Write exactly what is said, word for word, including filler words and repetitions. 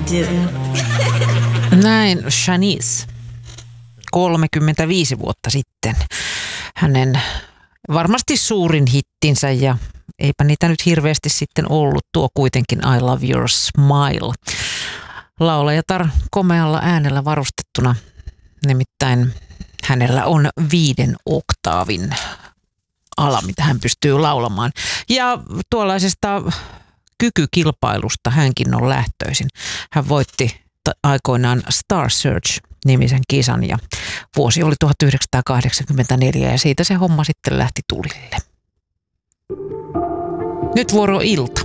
do. Näin Shanice kolmekymmentäviisi vuotta sitten. Hänen varmasti suurin hittinsä ja eipä niitä nyt hirveästi sitten ollut. Tuo kuitenkin I Love Your Smile. Laulajatar komealla äänellä varustettuna. Nimittäin hänellä on viiden oktaavin ala, mitä hän pystyy laulamaan. Ja tuollaisesta kykykilpailusta hänkin on lähtöisin. Hän voitti aikoinaan Star Search-nimisen kisan ja vuosi oli tuhatyhdeksänsataakahdeksankymmentäneljä ja siitä se homma sitten lähti tulille. Nyt vuoro ilta.